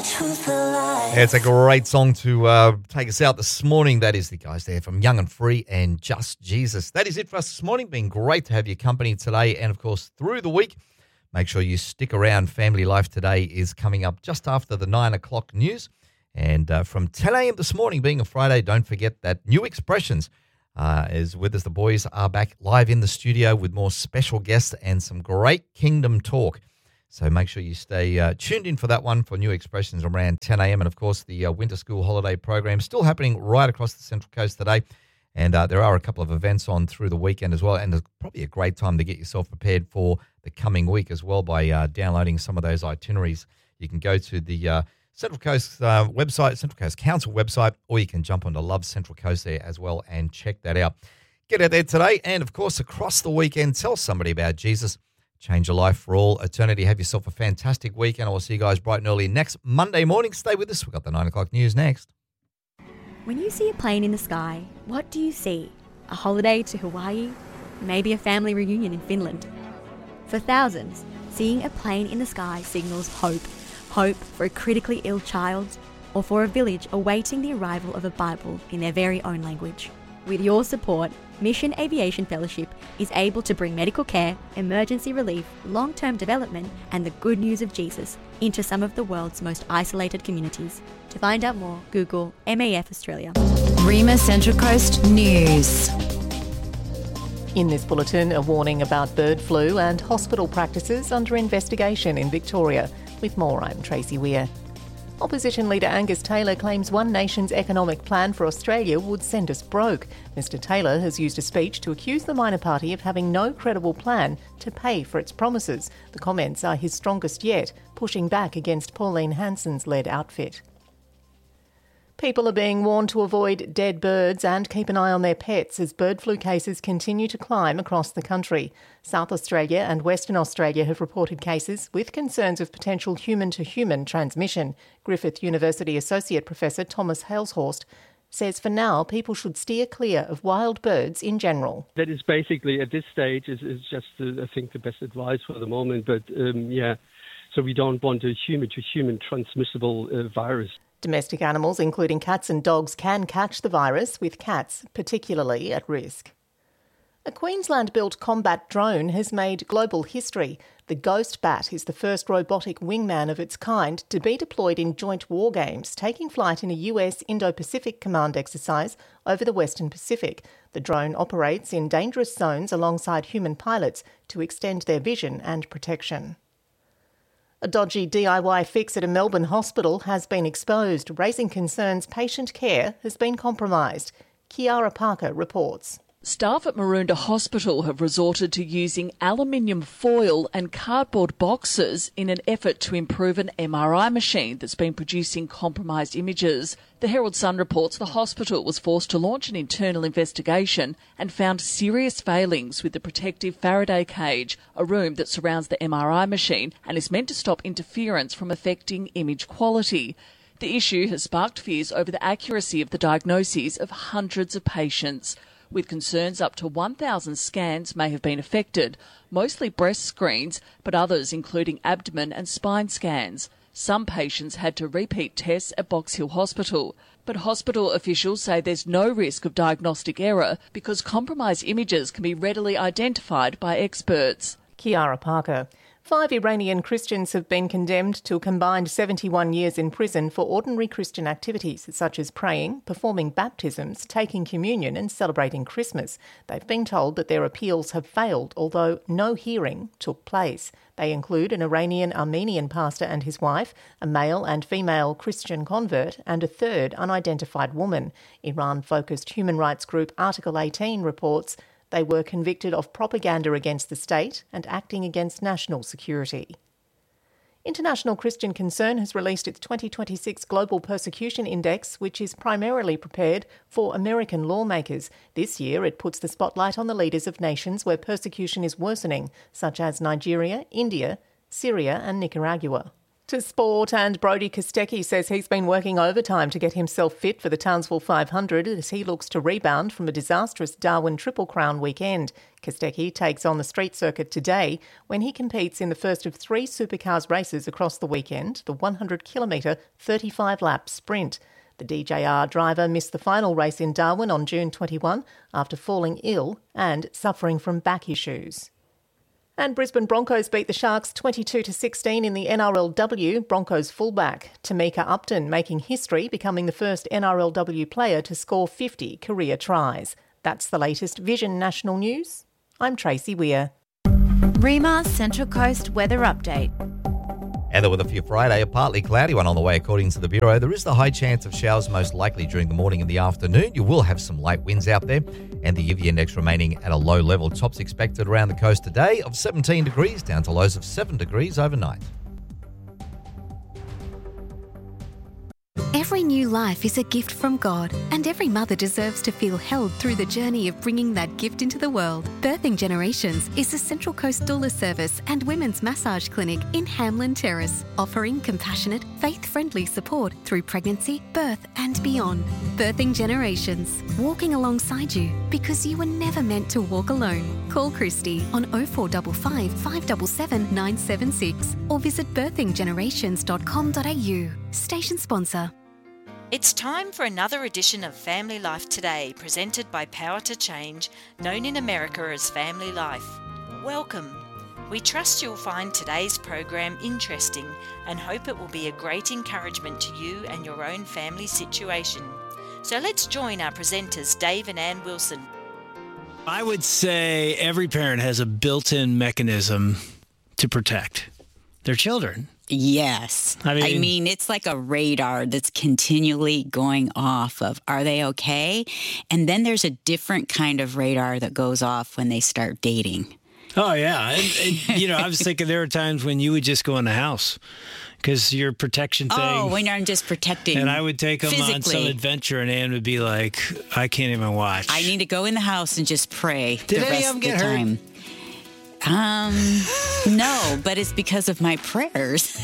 truth, the light. Yeah, it's a great song to take us out this morning. That is the guys there from Young and Free and Just Jesus. That is it for us this morning. Been great to have your company today and, of course, through the week. Make sure you stick around. Family Life Today is coming up just after the 9 o'clock news. And from 10 a.m. this morning, being a Friday, don't forget that New Expressions is with us. The boys are back live in the studio with more special guests and some great Kingdom talk. So make sure you stay tuned in for that one for New Expressions around 10 a.m. And, of course, the winter school holiday program still happening right across the Central Coast today. And there are a couple of events on through the weekend as well. And it's probably a great time to get yourself prepared for the coming week as well by downloading some of those itineraries. You can go to the Central Coast website, Central Coast Council website, or you can jump onto Love Central Coast there as well and check that out. Get out there today. And, of course, across the weekend, tell somebody about Jesus. Change your life for all eternity. Have yourself a fantastic weekend. I will see you guys bright and early next Monday morning. Stay with us. We've got the 9 o'clock news next. When you see a plane in the sky, what do you see? A holiday to Hawaii? Maybe a family reunion in Finland? For thousands, seeing a plane in the sky signals hope. Hope for a critically ill child, or for a village awaiting the arrival of a Bible in their very own language. With your support, Mission Aviation Fellowship is able to bring medical care, emergency relief, long-term development, and the good news of Jesus into some of the world's most isolated communities. To find out more, Google MAF Australia. Rima Central Coast News. In this bulletin, a warning about bird flu and hospital practices under investigation in Victoria. With more, I'm Tracy Weir. Opposition leader Angus Taylor claims One Nation's economic plan for Australia would send us broke. Mr Taylor has used a speech to accuse the minor party of having no credible plan to pay for its promises. The comments are his strongest yet, pushing back against Pauline Hanson's led outfit. People are being warned to avoid dead birds and keep an eye on their pets as bird flu cases continue to climb across the country. South Australia and Western Australia have reported cases with concerns of potential human-to-human transmission. Griffith University Associate Professor Thomas Haleshorst says for now people should steer clear of wild birds in general. That is basically at this stage is just I think the best advice for the moment. But so we don't want a human-to-human transmissible virus. Domestic animals, including cats and dogs, can catch the virus, with cats particularly at risk. A Queensland-built combat drone has made global history. The Ghost Bat is the first robotic wingman of its kind to be deployed in joint war games, taking flight in a US Indo-Pacific command exercise over the Western Pacific. The drone operates in dangerous zones alongside human pilots to extend their vision and protection. A dodgy DIY fix at a Melbourne hospital has been exposed, raising concerns patient care has been compromised. Kiara Parker reports. Staff at Maroondah Hospital have resorted to using aluminium foil and cardboard boxes in an effort to improve an MRI machine that's been producing compromised images. The Herald Sun reports the hospital was forced to launch an internal investigation and found serious failings with the protective Faraday cage, a room that surrounds the MRI machine and is meant to stop interference from affecting image quality. The issue has sparked fears over the accuracy of the diagnoses of hundreds of patients, with concerns up to 1,000 scans may have been affected, mostly breast screens, but others including abdomen and spine scans. Some patients had to repeat tests at Box Hill Hospital, but hospital officials say there's no risk of diagnostic error because compromised images can be readily identified by experts. Kiara Parker. 5 Iranian Christians have been condemned to a combined 71 years in prison for ordinary Christian activities such as praying, performing baptisms, taking communion and celebrating Christmas. They've been told that their appeals have failed, although no hearing took place. They include an Iranian Armenian pastor and his wife, a male and female Christian convert, and a third unidentified woman. Iran-focused human rights group Article 18 reports they were convicted of propaganda against the state and acting against national security. International Christian Concern has released its 2026 Global Persecution Index, which is primarily prepared for American lawmakers. This year, it puts the spotlight on the leaders of nations where persecution is worsening, such as Nigeria, India, Syria and Nicaragua. To sport, and Brodie Kostecki says he's been working overtime to get himself fit for the Townsville 500 as he looks to rebound from a disastrous Darwin Triple Crown weekend. Kostecki takes on the street circuit today when he competes in the first of 3 supercars races across the weekend, the 100-kilometre 35-lap sprint. The DJR driver missed the final race in Darwin on June 21 after falling ill and suffering from back issues. And Brisbane Broncos beat the Sharks 22-16 in the NRLW. Broncos fullback Tamika Upton making history, becoming the first NRLW player to score 50 career tries. That's the latest Vision National News. I'm Tracy Weir. Rima Central Coast weather update. And the weather for your Friday, a partly cloudy one on the way according to the Bureau. There is the high chance of showers most likely during the morning and the afternoon. You will have some light winds out there, and the UV index remaining at a low level. Tops expected around the coast today of 17 degrees down to lows of 7 degrees overnight. Every new life is a gift from God, and every mother deserves to feel held through the journey of bringing that gift into the world. Birthing Generations is a Central Coast doula service and women's massage clinic in Hamlin Terrace, offering compassionate, faith-friendly support through pregnancy, birth and beyond. Birthing Generations, walking alongside you because you were never meant to walk alone. Call Christy on 0455 577 976 or visit birthinggenerations.com.au. Station sponsor. It's time for another edition of Family Life Today, presented by Power to Change, known in America as Family Life. Welcome. We trust you'll find today's program interesting and hope it will be a great encouragement to you and your own family situation. So let's join our presenters, Dave and Ann Wilson. I would say every parent has a built-in mechanism to protect their children. Yes. I mean, it's like a radar that's continually going off of, are they okay? And then there's a different kind of radar that goes off when they start dating. Oh, yeah. And I was thinking there were times when you would just go in the house because your protection thing. Oh, when I'm just protecting and I would take them physically. On some adventure, and Ann would be like, I can't even watch. I need to go in the house and just pray Did the rest of the time. Hurt? No, but it's because of my prayers.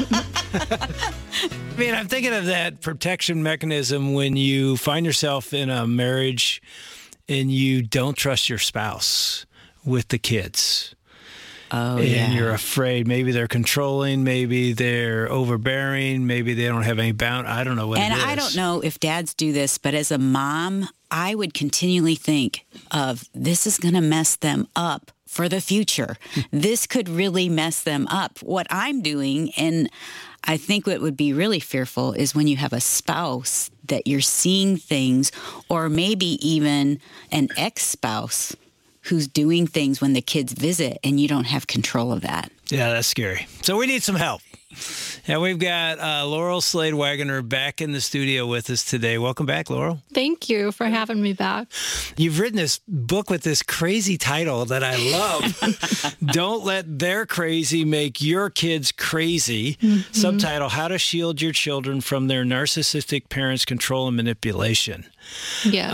I mean, I'm thinking of that protection mechanism when you find yourself in a marriage and you don't trust your spouse with the kids. Oh, and you're afraid maybe they're controlling, maybe they're overbearing, maybe they don't have any bound. I don't know what it is. And I don't know if dads do this, but as a mom, I would continually think of this is going to mess them up for the future. This could really mess them up. What I'm doing, and I think what would be really fearful, is when you have a spouse that you're seeing things, or maybe even an ex-spouse who's doing things when the kids visit and you don't have control of that. Yeah, that's scary. So we need some help. And we've got Laurel Slade-Wagoner back in the studio with us today. Welcome back, Laurel. Thank you for having me back. You've written this book with this crazy title that I love. Don't Let Their Crazy Make Your Kids Crazy. Mm-hmm. Subtitle, How to Shield Your Children from Their Narcissistic Parents' Control and Manipulation. Yes.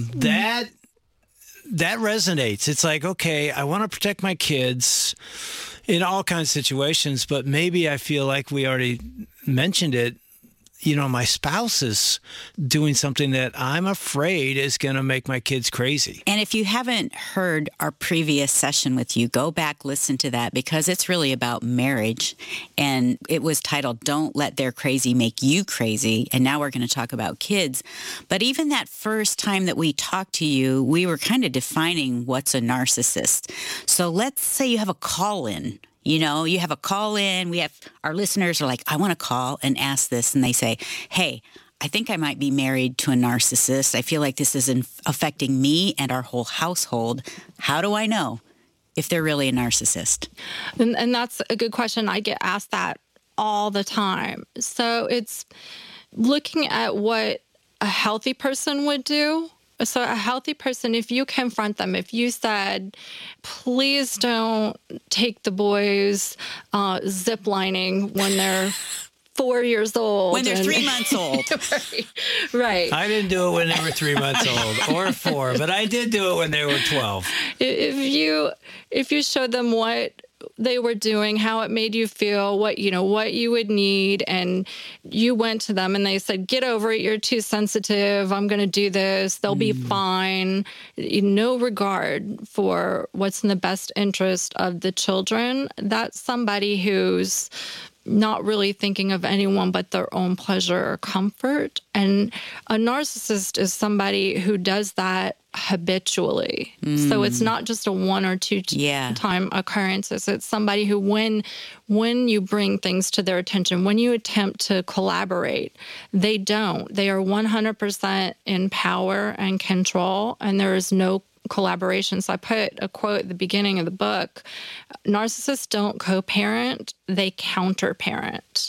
That resonates. It's like, okay, I want to protect my kids in all kinds of situations, but maybe I feel like we already mentioned it. My spouse is doing something that I'm afraid is going to make my kids crazy. And if you haven't heard our previous session with you, go back, listen to that, because it's really about marriage. And it was titled, Don't Let Their Crazy Make You Crazy. And now we're going to talk about kids. But even that first time that we talked to you, we were kind of defining what's a narcissist. So let's say you have a call-in. You have a call in. We have our listeners are like, I want to call and ask this. And they say, hey, I think I might be married to a narcissist. I feel like this is affecting me and our whole household. How do I know if they're really a narcissist? And that's a good question. I get asked that all the time. So it's looking at what a healthy person would do. So a healthy person, if you confront them, if you said, please don't take the boys zip lining when they're 4 years old. When they're 3 months old. Right. I didn't do it when they were 3 months old or 4, but I did do it when they were 12. If you showed them what they were doing, how it made you feel, what you would need, and you went to them and they said, get over it, you're too sensitive, I'm going to do this, they'll be fine. No regard for what's in the best interest of the children. That's somebody who's not really thinking of anyone but their own pleasure or comfort. And a narcissist is somebody who does that habitually. So it's not just a one or two time occurrences. It's somebody who, when you bring things to their attention, when you attempt to collaborate, they don't. They are 100% in power and control, and there is no collaboration. So I put a quote at the beginning of the book: narcissists don't co-parent, they counter-parent.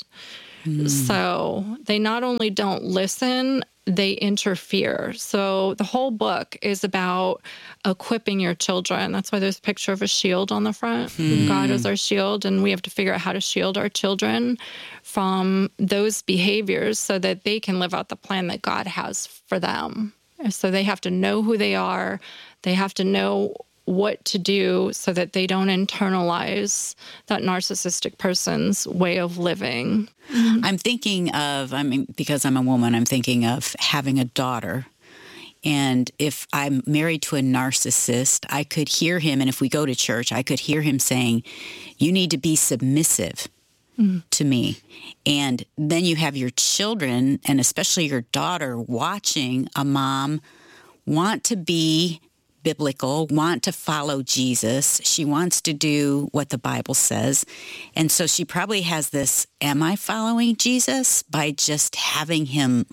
So they not only don't listen, they interfere. So the whole book is about equipping your children. That's why there's a picture of a shield on the front. God is our shield, and we have to figure out how to shield our children from those behaviors so that they can live out the plan that God has for them. So they have to know who they are. They have to know what to do so that they don't internalize that narcissistic person's way of living. I'm thinking of, because I'm a woman, I'm thinking of having a daughter. And if I'm married to a narcissist, I could hear him, and if we go to church, I could hear him saying, you need to be submissive to me. And then you have your children, and especially your daughter, watching a mom want to be biblical, want to follow Jesus. She wants to do what the Bible says. And so she probably has this, am I following Jesus? By just having him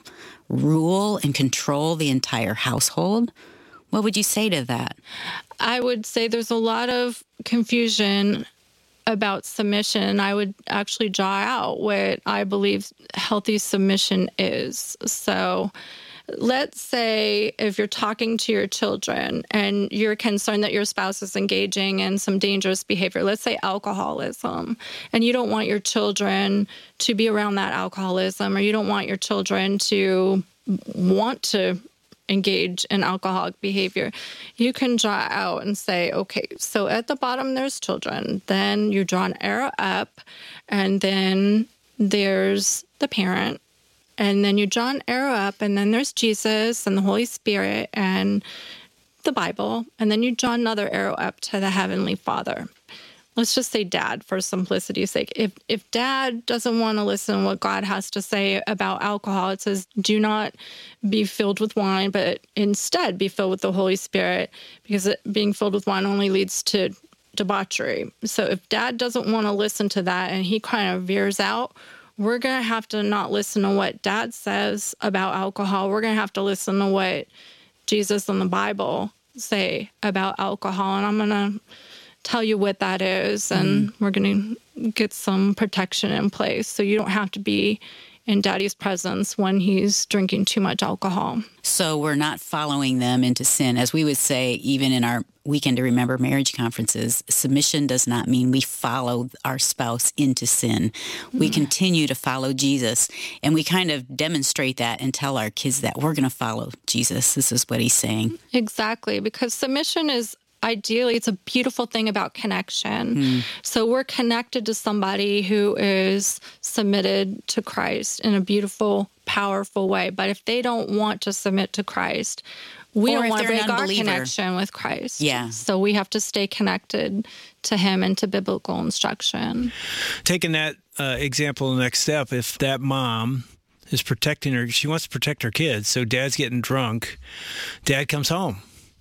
rule and control the entire household. What would you say to that? I would say there's a lot of confusion about submission. I would actually draw out what I believe healthy submission is. So let's say if you're talking to your children and you're concerned that your spouse is engaging in some dangerous behavior, let's say alcoholism, and you don't want your children to be around that alcoholism, or you don't want your children to want to engage in alcoholic behavior, you can draw out and say, okay, so at the bottom there's children, then you draw an arrow up, and then there's the parent, and then you draw an arrow up, and then there's Jesus and the Holy Spirit and the Bible, and then you draw another arrow up to the Heavenly Father. Let's just say dad for simplicity's sake. If dad doesn't want to listen to what God has to say about alcohol, it says, do not be filled with wine, but instead be filled with the Holy Spirit, because being filled with wine only leads to debauchery. So if dad doesn't want to listen to that and he kind of veers out, we're going to have to not listen to what dad says about alcohol. We're going to have to listen to what Jesus and the Bible say about alcohol. And I'm going to tell you what that is, and we're going to get some protection in place so you don't have to be in daddy's presence when he's drinking too much alcohol. So we're not following them into sin. As we would say, even in our Weekend to Remember marriage conferences, submission does not mean we follow our spouse into sin. We continue to follow Jesus, and we kind of demonstrate that and tell our kids that we're going to follow Jesus. This is what he's saying. Exactly, because submission is ideally, it's a beautiful thing about connection. So we're connected to somebody who is submitted to Christ in a beautiful, powerful way. But if they don't want to submit to Christ, we don't want to break our connection with Christ. Yeah. So we have to stay connected to him and to biblical instruction. Taking that example, the next step, if that mom is protecting her, she wants to protect her kids, so dad's getting drunk, dad comes home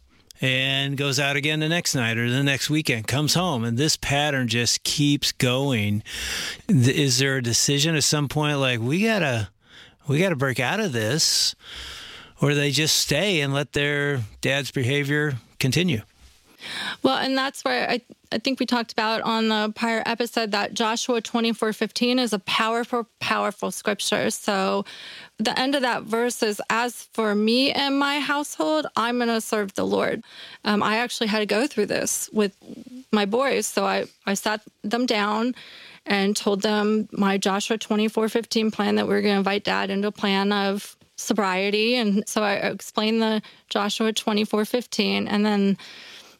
and goes out again the next night or the next weekend, comes home, and this pattern just keeps going. Is there a decision at some point, like, we gotta break out of this, or do they just stay and let their dad's behavior continue? Well, and that's where I think we talked about on the prior episode that Joshua 24:15 is a powerful, powerful scripture. So the end of that verse is, as for me and my household, I'm going to serve the Lord. I actually had to go through this with my boys. So I sat them down and told them my Joshua 24:15 plan, that we were going to invite dad into a plan of sobriety. And so I explained the Joshua 24:15, and then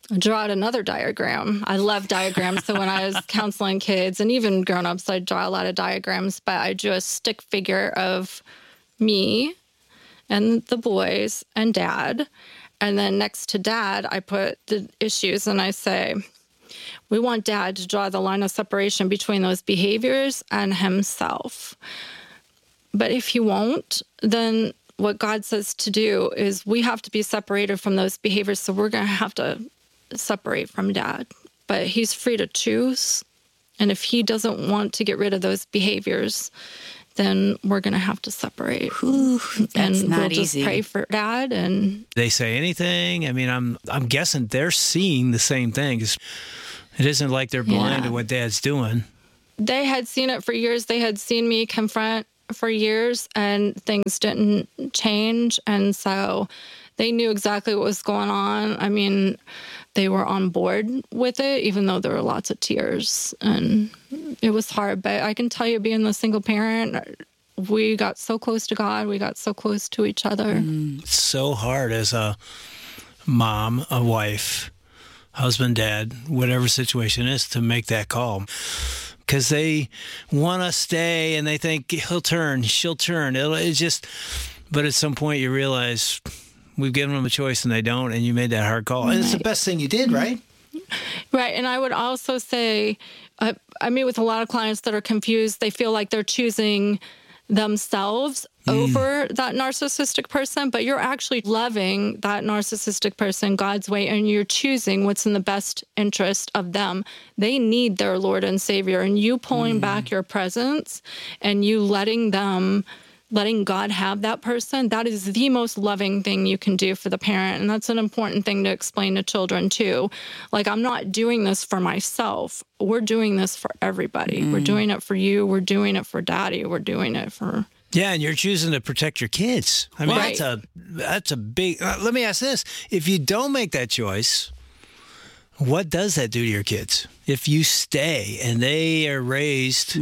draw out another diagram. I love diagrams. So when I was counseling kids and even grown-ups, I draw a lot of diagrams, but I drew a stick figure of me and the boys and Dad. And then next to Dad, I put the issues and I say, we want Dad to draw the line of separation between those behaviors and himself. But if he won't, then what God says to do is we have to be separated from those behaviors. So we're going to have to separate from Dad. But he's free to choose. And if he doesn't want to get rid of those behaviors, then we're going to have to separate. Ooh, that's and not we'll just easy. pray for Dad. And They say anything. I mean, I'm guessing they're seeing the same thing. It isn't like they're blind to what Dad's doing. they had seen it for years. They had seen me confront for years, and things didn't change. And so they knew exactly what was going on. I mean, they were on board with it, even though there were lots of tears. And it was hard. But I can tell you, being the single parent, we got so close to God. We got so close to each other. It's so hard as a mom, a wife, husband, dad, whatever situation is, to make that call. Because they want to stay and they think he'll turn, she'll turn. It's just, but at some point you realize we've given them a choice and they don't, and you made that hard call. And it's the best thing you did, right? Right. And I would also say, I meet with a lot of clients that are confused. They feel like they're choosing themselves over that narcissistic person, but you're actually loving that narcissistic person God's way, and you're choosing what's in the best interest of them. They need their Lord and Savior, and you pulling back your presence and you letting God have that person, that is the most loving thing you can do for the parent. And that's an important thing to explain to children too. Like, I'm not doing this for myself. We're doing this for everybody. We're doing it for you. We're doing it for Daddy. We're doing it for... Yeah, and you're choosing to protect your kids. I mean, Right. that's a big... let me ask this. If you don't make that choice, what does that do to your kids? If you stay and they are raised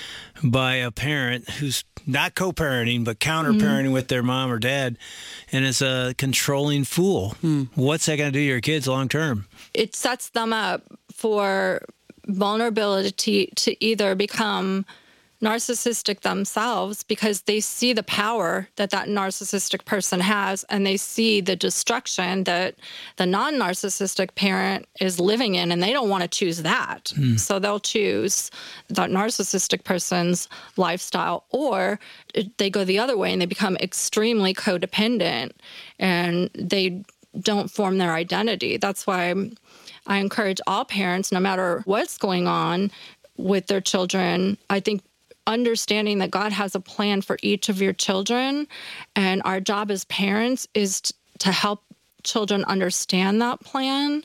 by a parent who's not co-parenting, but counter-parenting with their mom or dad, and is a controlling fool, what's that going to do to your kids long term? It sets them up for vulnerability to either become narcissistic themselves, because they see the power that narcissistic person has, and they see the destruction that the non-narcissistic parent is living in, and they don't want to choose that. So they'll choose that narcissistic person's lifestyle, or they go the other way and they become extremely codependent and they don't form their identity. That's why I encourage all parents, no matter what's going on with their children, I think understanding that God has a plan for each of your children, and our job as parents is to help children understand that plan.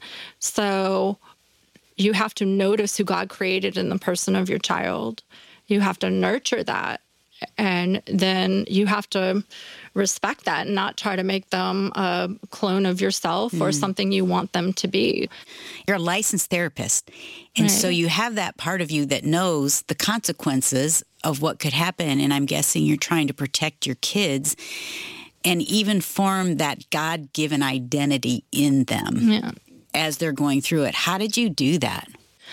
So you have to notice who God created in the person of your child. You have to nurture that. And then you have to respect that and not try to make them a clone of yourself or something you want them to be. You're a licensed therapist. And so you have that part of you that knows the consequences of what could happen. And I'm guessing you're trying to protect your kids and even form that God-given identity in them as they're going through it. How did you do that?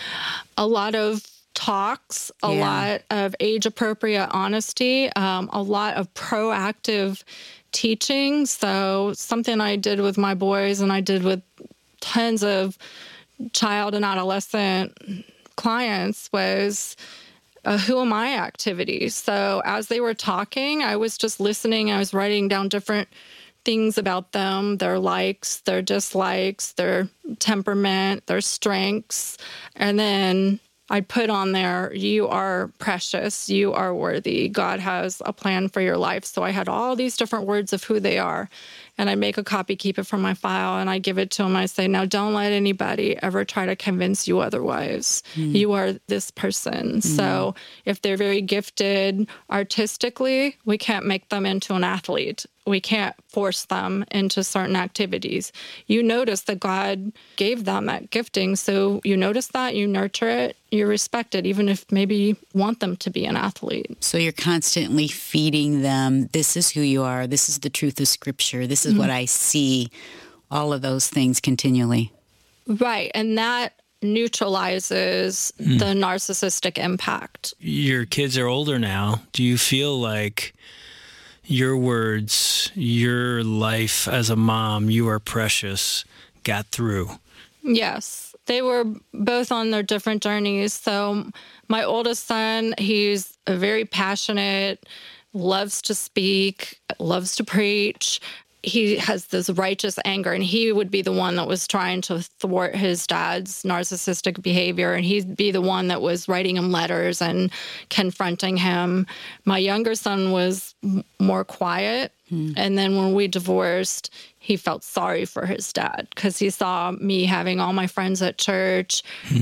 A lot of talks, a lot of age-appropriate honesty, a lot of proactive teaching. So something I did with my boys and I did with tons of child and adolescent clients was who am I activities. So as they were talking, I was just listening. I was writing down different things about them, their likes, their dislikes, their temperament, their strengths. And then I'd put on there, you are precious, you are worthy, God has a plan for your life. So I had all these different words of who they are. And I make a copy, keep it from my file, and I give it to them. I say, now don't let anybody ever try to convince you otherwise. You are this person. So if they're very gifted artistically, we can't make them into an athlete. We can't force them into certain activities. You notice that God gave them that gifting. So you notice that, you nurture it, you respect it, even if maybe you want them to be an athlete. So you're constantly feeding them, this is who you are, this is the truth of Scripture, this is what I see, all of those things continually. Right. And that neutralizes the narcissistic impact. Your kids are older now. Do you feel like your words, your life as a mom, you are precious, got through? Yes. They were both on their different journeys. So my oldest son, he's a very passionate, loves to speak, loves to preach. He has this righteous anger, and he would be the one that was trying to thwart his dad's narcissistic behavior, and he'd be the one that was writing him letters and confronting him. My younger son was more quiet, and then when we divorced, he felt sorry for his dad because he saw me having all my friends at church,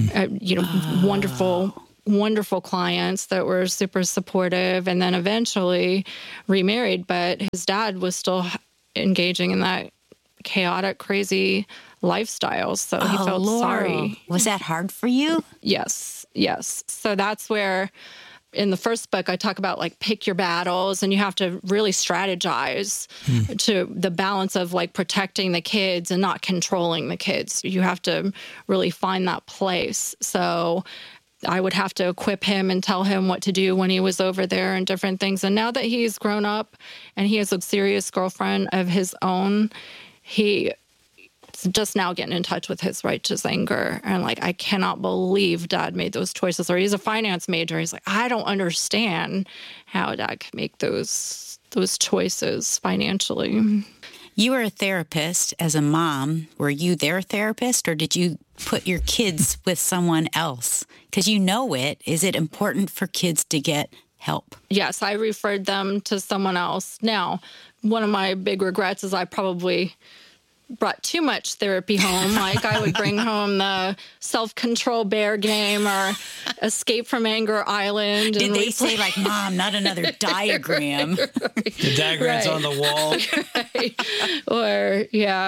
wonderful clients that were super supportive, and then eventually remarried, but his dad was still engaging in that chaotic, crazy lifestyle. So he felt sorry. Was that hard for you? Yes. So that's where in the first book, I talk about like pick your battles, and you have to really strategize to the balance of like protecting the kids and not controlling the kids. You have to really find that place. So I would have to equip him and tell him what to do when he was over there and different things. And now that he's grown up and he has a serious girlfriend of his own, he's just now getting in touch with his righteous anger. And like, I cannot believe Dad made those choices. Or he's a finance major. He's like, I don't understand how Dad could make those choices financially. You were a therapist as a mom. Were you their therapist, or did you put your kids with someone else? Because you know it. Is it important for kids to get help? Yes, I referred them to someone else. Now, one of my big regrets is I probably brought too much therapy home. Like I would bring home the self-control bear game or escape from anger island. Did they say like, Mom, not another diagram? Right. The diagram's on the wall. Or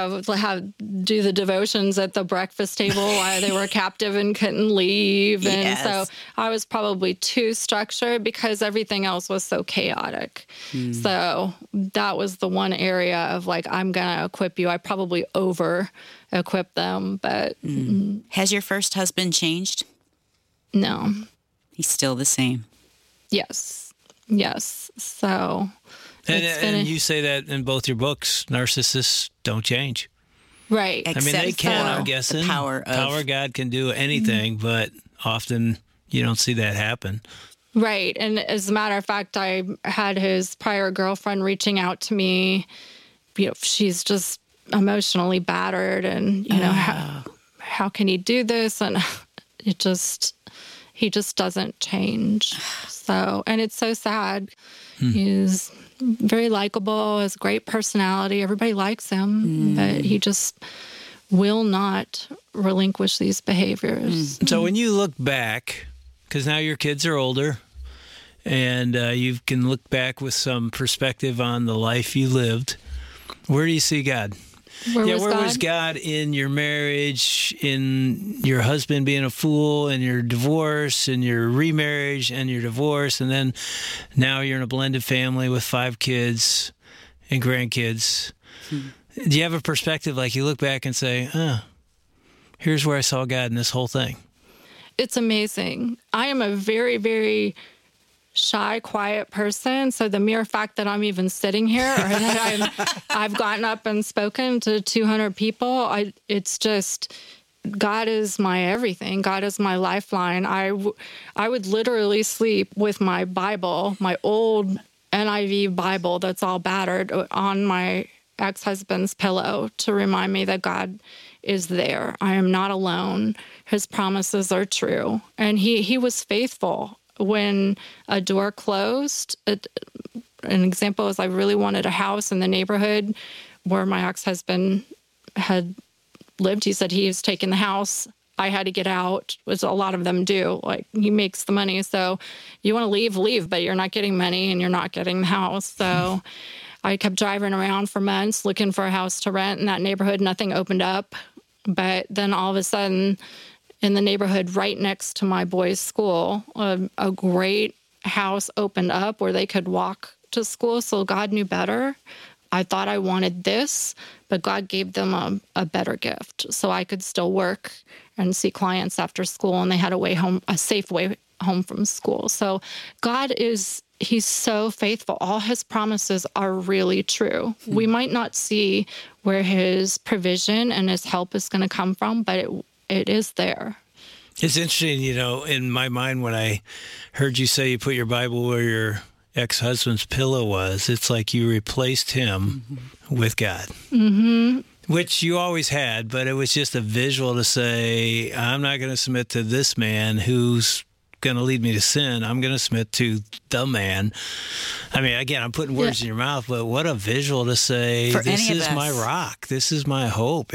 do the devotions at the breakfast table while they were captive and couldn't leave. And so I was probably too structured because everything else was so chaotic. So that was the one area of like, I'm going to equip you. I probably over-equip them, but... Has your first husband changed? No. He's still the same? Yes. So... And you say that in both your books, narcissists don't change. Right. I mean, they can, I'm guessing. The power of God can do anything, but often you don't see that happen. Right. And as a matter of fact, I had his prior girlfriend reaching out to me. You know, she's just emotionally battered, and how can he do this? And he just doesn't change. So, and it's so sad. He's very likable, has great personality. Everybody likes him, but he just will not relinquish these behaviors. So when you look back, because now your kids are older, and you can look back with some perspective on the life you lived, where do you see God? Where was God in your marriage, in your husband being a fool, and your divorce, and your remarriage, and your divorce, and then now you're in a blended family with 5 kids and grandkids? Do you have a perspective like you look back and say, here's where I saw God in this whole thing? It's amazing. I am a very, very shy, quiet person. So the mere fact that I'm even sitting here, or that I've gotten up and spoken to 200 people, it's just, God is my everything. God is my lifeline. I would literally sleep with my Bible, my old NIV Bible that's all battered, on my ex-husband's pillow to remind me that God is there. I am not alone. His promises are true. And he was faithful. When a door closed, an example is I really wanted a house in the neighborhood where my ex-husband had lived. He said he was taking the house. I had to get out, which a lot of them do. Like, he makes the money. So you want to leave, but you're not getting money and you're not getting the house. So I kept driving around for months looking for a house to rent in that neighborhood. Nothing opened up. But then all of a sudden, in the neighborhood right next to my boys' school, a great house opened up where they could walk to school. So God knew better I thought I wanted this, but God gave them a better gift. So I could still work and see clients after school, and they had a safe way home from school. So God He's so faithful. All his promises are really true. We might not see where his provision and his help is going to come from, but it is there. It's interesting, in my mind, when I heard you say you put your Bible where your ex-husband's pillow was, it's like you replaced him with God. Mm-hmm. Which you always had, but it was just a visual to say, I'm not going to submit to this man who's going to lead me to sin. I'm going to submit to the man. I mean, again, I'm putting words in your mouth, but what a visual to say, this is my rock. This is my hope.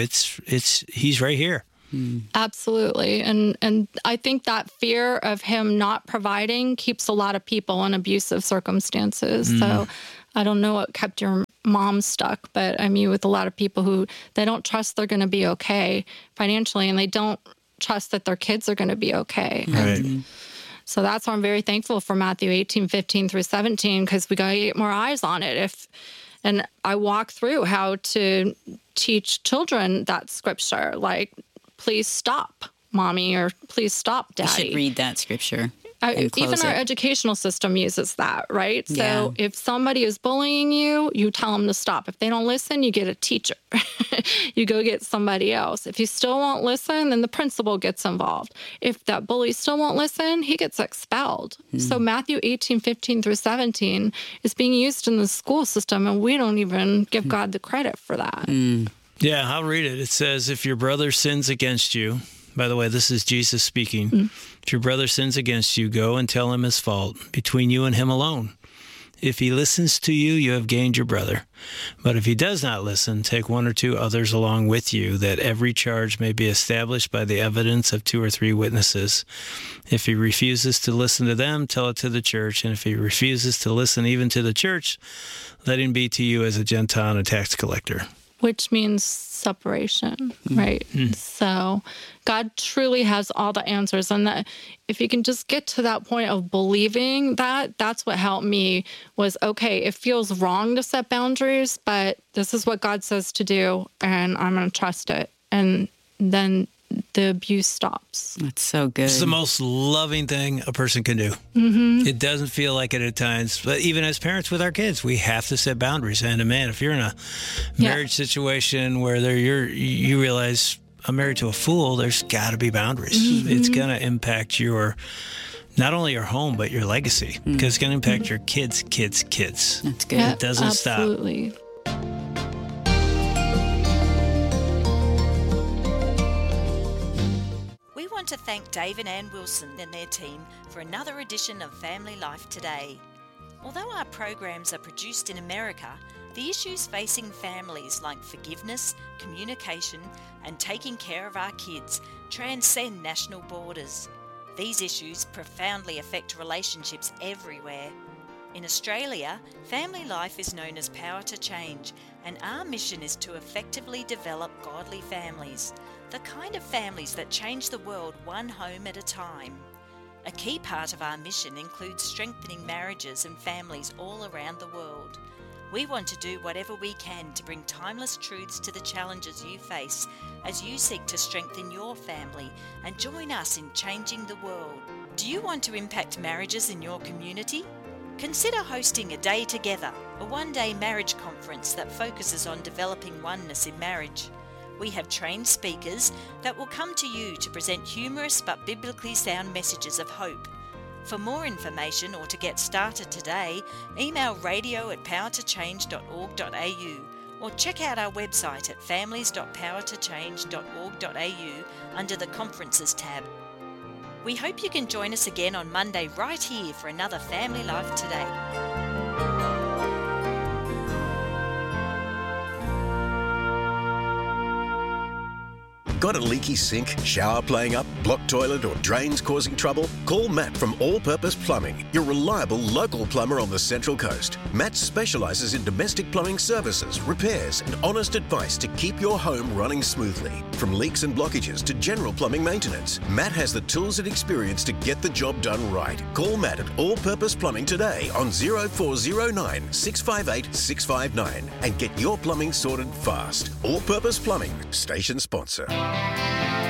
He's right here. Absolutely. And I think that fear of him not providing keeps a lot of people in abusive circumstances. So I don't know what kept your mom stuck, but I mean, with a lot of people who they don't trust they're going to be okay financially, and they don't trust that their kids are going to be okay. Right. So that's why I'm very thankful for Matthew 18:15 through 17, because we got to get more eyes on it. And I walk through how to teach children that scripture, like, please stop, mommy, or please stop, daddy. You should read that scripture. Even our educational system uses that, right? So if somebody is bullying you, you tell them to stop. If they don't listen, you get a teacher. You go get somebody else. If you still won't listen, then the principal gets involved. If that bully still won't listen, he gets expelled. So Matthew 18:15 through 17 is being used in the school system, and we don't even give God the credit for that. Yeah, I'll read it. It says, if your brother sins against you, by the way, this is Jesus speaking. If your brother sins against you, go and tell him his fault between you and him alone. If he listens to you, you have gained your brother. But if he does not listen, take one or two others along with you, that every charge may be established by the evidence of 2 or 3 witnesses. If he refuses to listen to them, tell it to the church. And if he refuses to listen even to the church, let him be to you as a Gentile and a tax collector. Which means separation, right? So God truly has all the answers. And that if you can just get to that point of believing that, that's what helped me was, okay, it feels wrong to set boundaries, but this is what God says to do, and I'm going to trust it. And then the abuse stops. That's so good. It's the most loving thing a person can do. It doesn't feel like it at times, but even as parents with our kids, we have to set boundaries. And man, if you're in a marriage situation where you realize I'm married to a fool, there's got to be boundaries. It's going to impact not only your home, but your legacy, because it's going to impact your kids' kids. That's good. It doesn't stop. Absolutely. We want to thank Dave and Ann Wilson and their team for another edition of Family Life Today. Although our programs are produced in America, the issues facing families like forgiveness, communication, and taking care of our kids transcend national borders. These issues profoundly affect relationships everywhere. In Australia, Family Life is known as Power to Change, and our mission is to effectively develop godly families, the kind of families that change the world one home at a time. A key part of our mission includes strengthening marriages and families all around the world. We want to do whatever we can to bring timeless truths to the challenges you face as you seek to strengthen your family and join us in changing the world. Do you want to impact marriages in your community? Consider hosting a day together, a one-day marriage conference that focuses on developing oneness in marriage. We have trained speakers that will come to you to present humorous but biblically sound messages of hope. For more information or to get started today, email radio@powertochange.org.au or check out our website at families.powertochange.org.au under the Conferences tab. We hope you can join us again on Monday right here for another Family Life Today. Got a leaky sink, shower playing up, blocked toilet or drains causing trouble? Call Matt from All Purpose Plumbing, your reliable local plumber on the Central Coast. Matt specialises in domestic plumbing services, repairs and honest advice to keep your home running smoothly. From leaks and blockages to general plumbing maintenance, Matt has the tools and experience to get the job done right. Call Matt at All Purpose Plumbing today on 0409 658 659 and get your plumbing sorted fast. All Purpose Plumbing, station sponsor.